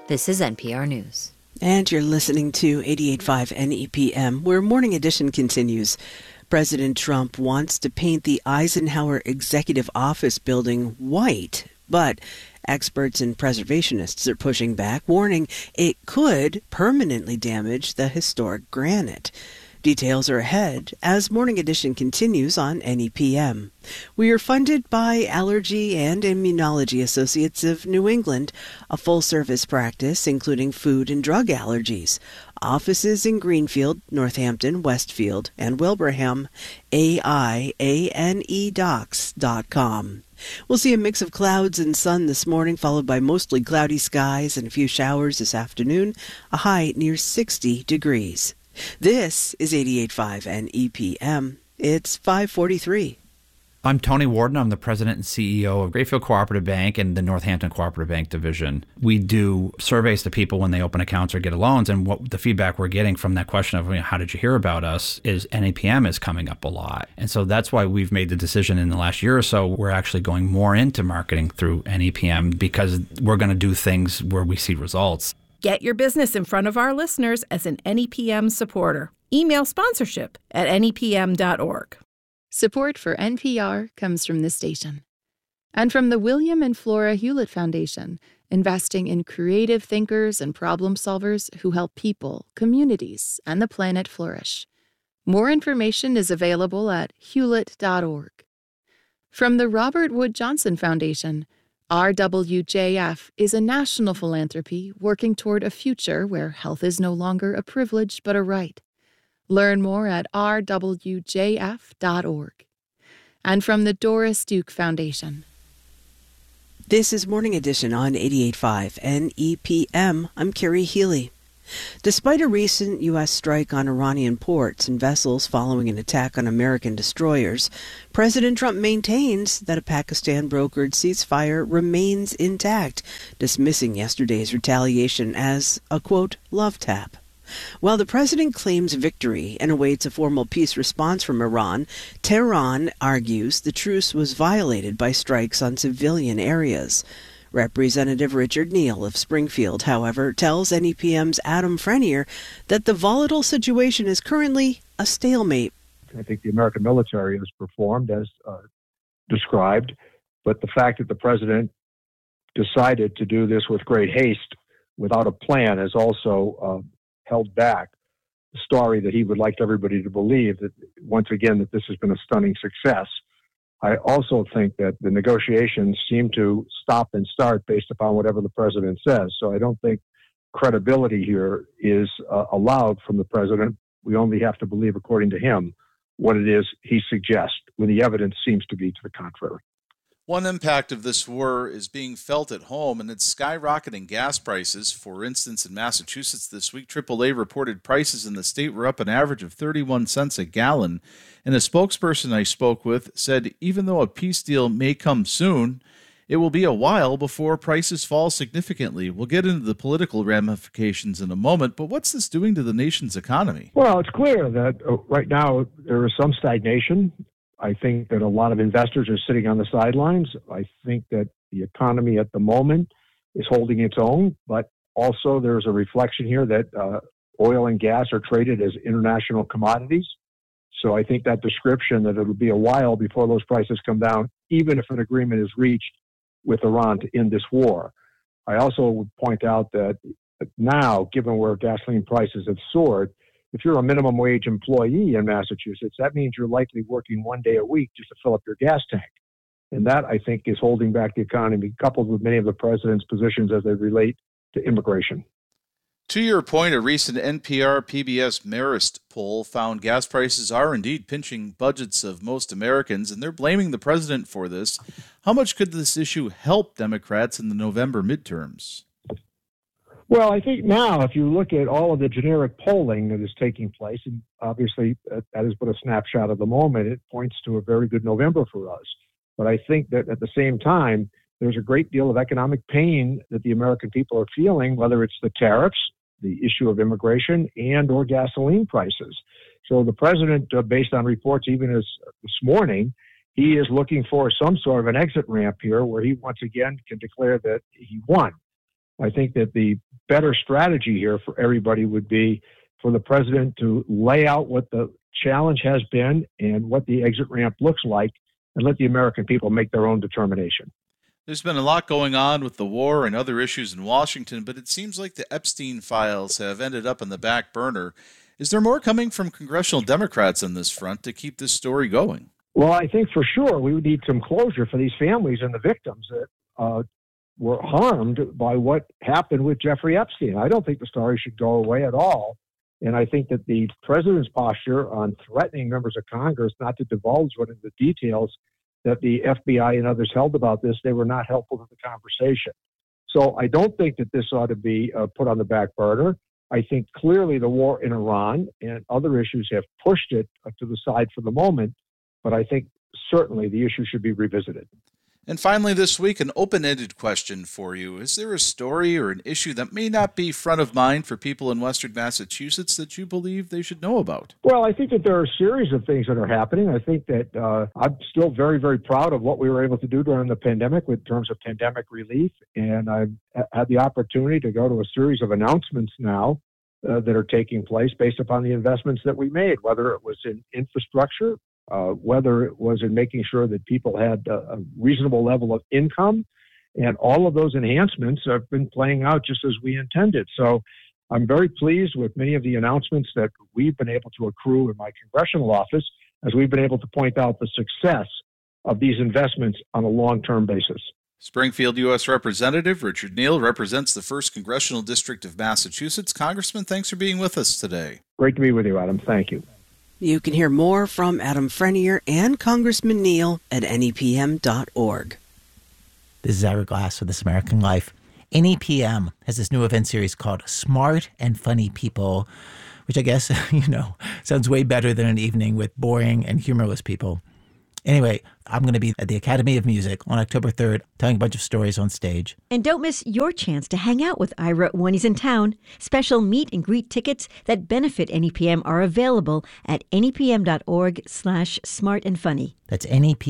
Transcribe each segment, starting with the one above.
This is NPR News. And you're listening to 88.5 NEPM, where Morning Edition continues. President Trump wants to paint the Eisenhower Executive Office building white, but experts and preservationists are pushing back, warning it could permanently damage the historic granite. Details are ahead as Morning Edition continues on NEPM. We are funded by Allergy and Immunology Associates of New England, a full-service practice including food and drug allergies. Offices in Greenfield, Northampton, Westfield, and Wilbraham. AIANEdocs.com. We'll see a mix of clouds and sun this morning, followed by mostly cloudy skies and a few showers this afternoon, a high near 60 degrees. This is 88.5 NEPM. It's 5:43. I'm Tony Warden. I'm the president and CEO of Grayfield Cooperative Bank and the Northampton Cooperative Bank Division. We do surveys to people when they open accounts or get loans, and what the feedback we're getting from that question of, how did you hear about us, is NEPM is coming up a lot. And so that's why we've made the decision in the last year or so, we're actually going more into marketing through NEPM because we're going to do things where we see results. Get your business in front of our listeners as an NEPM supporter. Email sponsorship at nepm.org. Support for NPR comes from this station and from the William and Flora Hewlett Foundation, investing in creative thinkers and problem solvers who help people, communities, and the planet flourish. More information is available at hewlett.org. From the Robert Wood Johnson Foundation, RWJF is a national philanthropy working toward a future where health is no longer a privilege but a right. Learn more at rwjf.org. And from the Doris Duke Foundation. This is Morning Edition on 88.5 NEPM. I'm Carrie Healy. Despite a recent U.S. strike on Iranian ports and vessels following an attack on American destroyers, President Trump maintains that a Pakistan-brokered ceasefire remains intact, dismissing yesterday's retaliation as a, quote, love tap. While the president claims victory and awaits a formal peace response from Iran, Tehran argues the truce was violated by strikes on civilian areas. Representative Richard Neal of Springfield, however, tells NEPM's Adam Frenier that the volatile situation is currently a stalemate. I think the American military has performed as described, but the fact that the president decided to do this with great haste without a plan has also held back the story that he would like everybody to believe, that once again that this has been a stunning success. I also think that the negotiations seem to stop and start based upon whatever the president says. So I don't think credibility here is allowed from the president. We only have to believe, according to him, what it is he suggests, when the evidence seems to be to the contrary. One impact of this war is being felt at home, and it's skyrocketing gas prices. For instance, in Massachusetts this week, AAA reported prices in the state were up an average of 31 cents a gallon. And a spokesperson I spoke with said even though a peace deal may come soon, it will be a while before prices fall significantly. We'll get into the political ramifications in a moment, but what's this doing to the nation's economy? Well, it's clear that right now there is some stagnation. I think that a lot of investors are sitting on the sidelines. I think that the economy at the moment is holding its own, but also there's a reflection here that oil and gas are traded as international commodities. So I think that description that it'll be a while before those prices come down, even if an agreement is reached with Iran to end this war. I also would point out that now, given where gasoline prices have soared, if you're a minimum wage employee in Massachusetts, that means you're likely working one day a week just to fill up your gas tank. And that, I think, is holding back the economy, coupled with many of the president's positions as they relate to immigration. To your point, a recent NPR PBS Marist poll found gas prices are indeed pinching budgets of most Americans, and they're blaming the president for this. How much could this issue help Democrats in the November midterms? Well, I think now, if you look at all of the generic polling that is taking place, and obviously that is but a snapshot of the moment, it points to a very good November for us. But I think that at the same time, there's a great deal of economic pain that the American people are feeling, whether it's the tariffs, the issue of immigration, and or gasoline prices. So the president, based on reports even as this morning, he is looking for some sort of an exit ramp here where he once again can declare that he won. I think that the better strategy here for everybody would be for the president to lay out what the challenge has been and what the exit ramp looks like, and let the American people make their own determination. There's been a lot going on with the war and other issues in Washington, but it seems like the Epstein files have ended up on the back burner. Is there more coming from congressional Democrats on this front to keep this story going? Well, I think for sure we would need some closure for these families and the victims that were harmed by what happened with Jeffrey Epstein. I don't think the story should go away at all. And I think that the president's posture on threatening members of Congress not to divulge what are the details that the FBI and others held about this, they were not helpful to the conversation. So I don't think that this ought to be put on the back burner. I think clearly the war in Iran and other issues have pushed it to the side for the moment, but I think certainly the issue should be revisited. And finally this week, an open-ended question for you. Is there a story or an issue that may not be front of mind for people in Western Massachusetts that you believe they should know about? Well, I think that there are a series of things that are happening. I think that I'm still very, very proud of what we were able to do during the pandemic in terms of pandemic relief. And I've had the opportunity to go to a series of announcements now that are taking place based upon the investments that we made, whether it was in infrastructure, whether it was in making sure that people had a reasonable level of income, and all of those enhancements have been playing out just as we intended. So I'm very pleased with many of the announcements that we've been able to accrue in my congressional office as we've been able to point out the success of these investments on a long-term basis. Springfield U.S. Representative Richard Neal represents the 1st Congressional District of Massachusetts. Congressman, thanks for being with us today. Great to be with you, Adam. Thank you. You can hear more from Adam Frenier and Congressman Neal at NEPM.org. This is Ira Glass for This American Life. NEPM has this new event series called Smart and Funny People, which I guess, sounds way better than an evening with boring and humorless people. Anyway, I'm going to be at the Academy of Music on October 3rd, telling a bunch of stories on stage. And don't miss your chance to hang out with Ira when he's in town. Special meet and greet tickets that benefit NEPM are available at nepm.org/smartandfunny. That's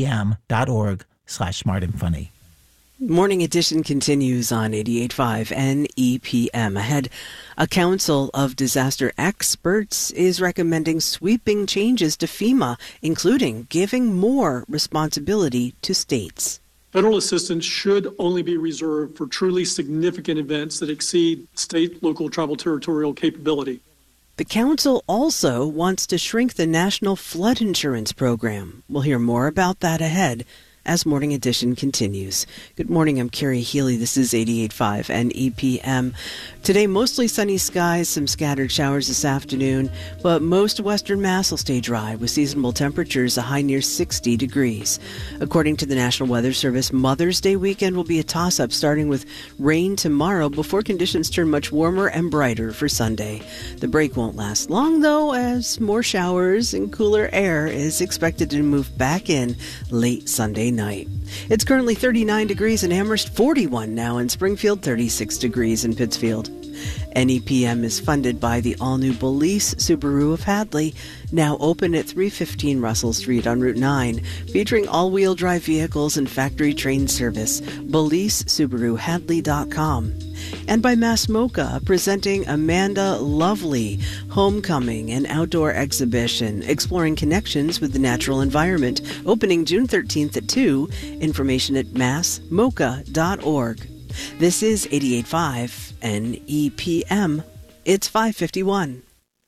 nepm.org/smartandfunny. Morning Edition continues on 88.5 NEPM. Ahead, a council of disaster experts is recommending sweeping changes to FEMA, including giving more responsibility to states. Federal assistance should only be reserved for truly significant events that exceed state, local, tribal, territorial capability. The council also wants to shrink the National Flood Insurance Program. We'll hear more about that ahead as Morning Edition continues. Good morning, I'm Carrie Healy. This is 88.5 NEPM. Today, mostly sunny skies, some scattered showers this afternoon, but most of Western Mass will stay dry with seasonable temperatures a high near 60 degrees. According to the National Weather Service, Mother's Day weekend will be a toss-up starting with rain tomorrow before conditions turn much warmer and brighter for Sunday. The break won't last long, though, as more showers and cooler air is expected to move back in late Sunday night. It's currently 39 degrees in Amherst, 41 now in Springfield, 36 degrees in Pittsfield. NEPM is funded by the all-new Belize Subaru of Hadley, now open at 315 Russell Street on Route 9, featuring all-wheel drive vehicles and factory-trained service. BelizeSubaruHadley.com. And by Mass Mocha, presenting Amanda Lovely, Homecoming, an outdoor exhibition exploring connections with the natural environment, opening June 13th at 2. Information at massmocha.org. This is 88.5 NEPM. It's 5:51.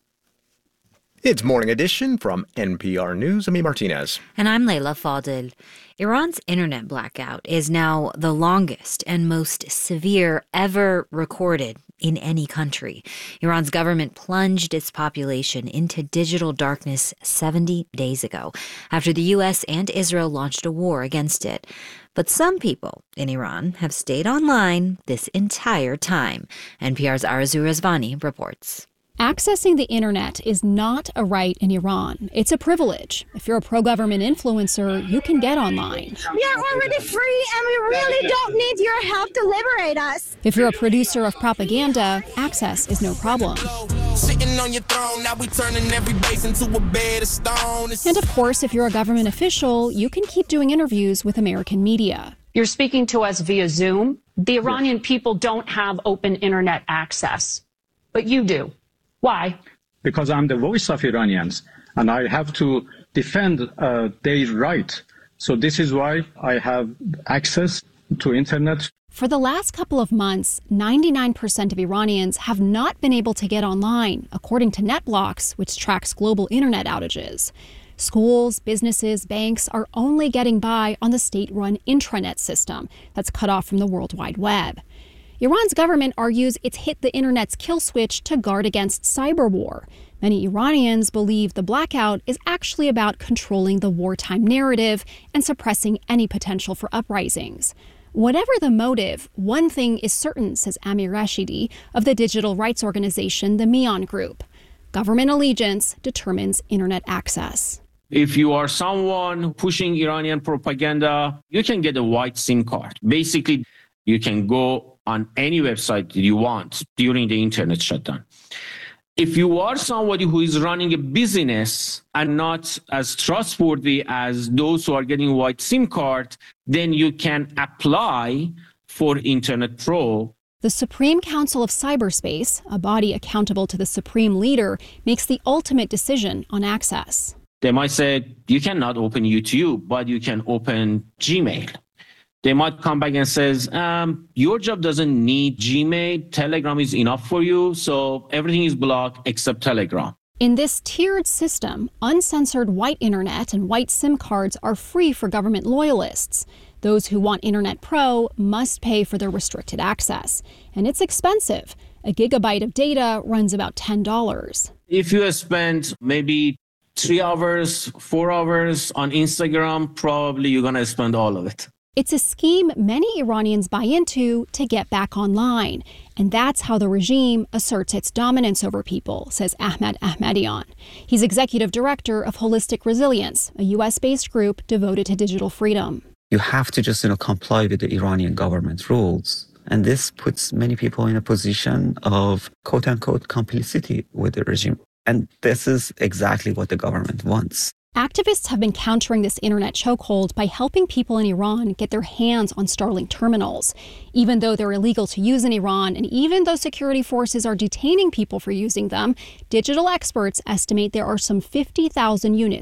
It's Morning Edition from NPR News. I'm Martinez. And I'm Layla Fadil. Iran's internet blackout is now the longest and most severe ever recorded in any country. Iran's government plunged its population into digital darkness 70 days ago after the U.S. and Israel launched a war against it. But some people in Iran have stayed online this entire time. NPR's Arzu Rezvani reports. Accessing the internet is not a right in Iran. It's a privilege. If you're a pro-government influencer, you can get online. We are already free and we really don't need your help to liberate us. If you're a producer of propaganda, access is no problem. Sitting on your throne, now we turning every base into a bed of stone. And of course, if you're a government official, you can keep doing interviews with American media. You're speaking to us via Zoom. The Iranian people don't have open internet access, but you do. Why? Because I'm the voice of Iranians, and I have to defend their right. So this is why I have access to internet. For the last couple of months, 99% of Iranians have not been able to get online, according to NetBlocks, which tracks global internet outages. Schools, businesses, banks are only getting by on the state-run intranet system that's cut off from the World Wide Web. Iran's government argues it's hit the internet's kill switch to guard against cyber war. Many Iranians believe the blackout is actually about controlling the wartime narrative and suppressing any potential for uprisings. Whatever the motive, one thing is certain, says Amir Rashidi of the digital rights organization the Mian Group. Government allegiance determines internet access. If you are someone pushing Iranian propaganda, you can get a white SIM card. Basically, you can go on any website you want during the internet shutdown. If you are somebody who is running a business and not as trustworthy as those who are getting white SIM card, then you can apply for Internet Pro. The Supreme Council of Cyberspace, a body accountable to the supreme leader, makes the ultimate decision on access. They might say, you cannot open YouTube, but you can open Gmail. They might come back and says, your job doesn't need Gmail. Telegram is enough for you. So everything is blocked except Telegram. In this tiered system, uncensored white internet and white SIM cards are free for government loyalists. Those who want Internet Pro must pay for their restricted access. And it's expensive. A gigabyte of data runs about $10. If you spend maybe 3 hours, 4 hours on Instagram, probably you're going to spend all of it. It's a scheme many Iranians buy into to get back online. And that's how the regime asserts its dominance over people, says Ahmad Ahmadian. He's executive director of Holistic Resilience, a U.S.-based group devoted to digital freedom. You have to just comply with the Iranian government rules. And this puts many people in a position of quote-unquote complicity with the regime. And this is exactly what the government wants. Activists have been countering this internet chokehold by helping people in Iran get their hands on Starlink terminals. Even though they're illegal to use in Iran, and even though security forces are detaining people for using them, digital experts estimate there are some 50,000 units